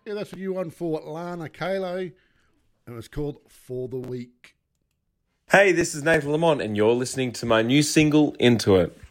Yeah, that's a new one for Lana Kalo, and it's called For the Week. Hey, this is Nathan Lamont, and you're listening to my new single, Into It.